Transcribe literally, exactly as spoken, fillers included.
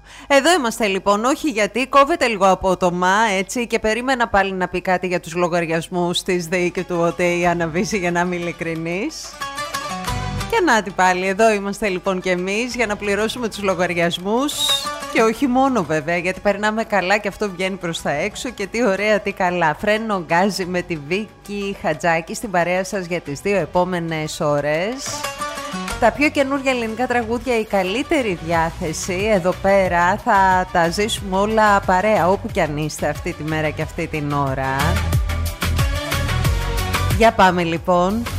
Εδώ είμαστε λοιπόν, όχι γιατί κόβεται λίγο απότομα, έτσι, και περίμενα πάλι να πει κάτι για τους λογαριασμούς της ΔΕΗ και του ΟΤΕ η Άννα Βύση, για να είμαι ειλικρινής. Και να τι πάλι, εδώ είμαστε λοιπόν και εμείς για να πληρώσουμε τους λογαριασμούς. Και όχι μόνο βέβαια, γιατί περνάμε καλά και αυτό βγαίνει προς τα έξω και τι ωραία, τι καλά. Φρένο γκάζι με τη Βίκη Χατζάκη στην παρέα σας για τις δύο επόμενες ώρες. Τα πιο καινούργια ελληνικά τραγούδια, η καλύτερη διάθεση εδώ πέρα, θα τα ζήσουμε όλα παρέα όπου κι αν είστε αυτή τη μέρα και αυτή την ώρα. Για πάμε λοιπόν.